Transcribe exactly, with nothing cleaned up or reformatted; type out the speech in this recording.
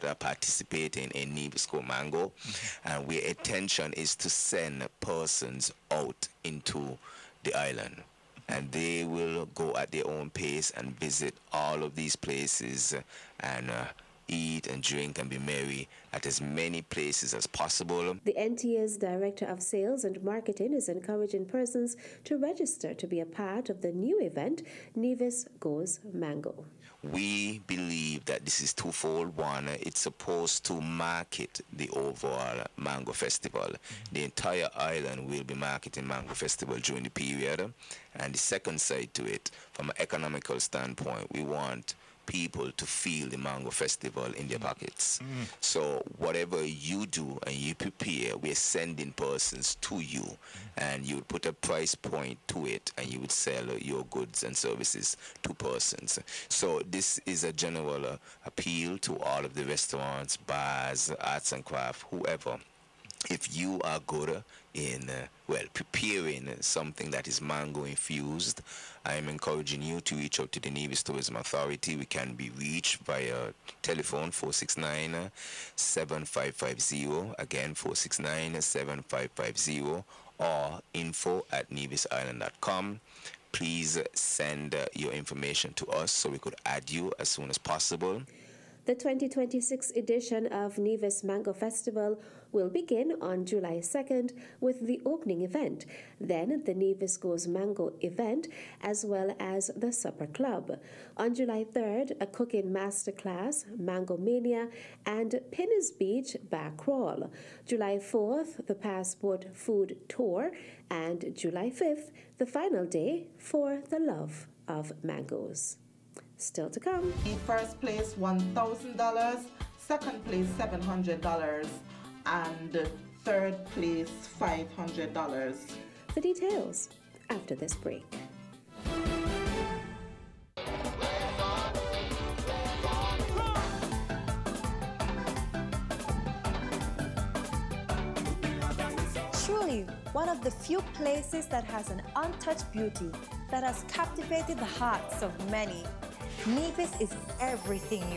are participating in Nevis Go Mango, mm-hmm. and our intention is to send persons out into the island, and they will go at their own pace and visit all of these places and uh, eat and drink and be merry at as many places as possible. The N T A's Director of Sales and Marketing is encouraging persons to register to be a part of the new event, Nevis Goes Mango. We believe that this is twofold. One, it's supposed to market the overall Mango Festival. Mm-hmm. The entire island will be marketing Mango Festival during the period. And the second side to it, from an economical standpoint, we want people to feel the Mango Festival in their pockets. Mm. So whatever you do and you prepare, we're sending persons to you, mm. and you would put a price point to it, and you would sell your goods and services to persons. So this is a general uh, appeal to all of the restaurants, bars, arts and craft, whoever. If you are good in, uh, well, preparing something that is mango infused, I am encouraging you to reach out to the Nevis Tourism Authority. We can be reached via telephone four six nine, seven five five zero, again four six nine, seven five five zero, or info at nevis island dot com. Please send uh, your information to us so we could add you as soon as possible. The twenty twenty-six edition of Nevis Mango Festival will begin on July second with the opening event, then the Nevis Goes Mango event, as well as the Supper Club. On July third, a cooking masterclass, Mango Mania, and Penny's Beach Bar Crawl. July fourth, the Passport Food Tour, and July fifth, the final day for the love of mangoes. Still to come. In first place, one thousand dollars, second place, seven hundred dollars, and third place, five hundred dollars. The details after this break. Truly, one of the few places that has an untouched beauty that has captivated the hearts of many. Nevis is everything you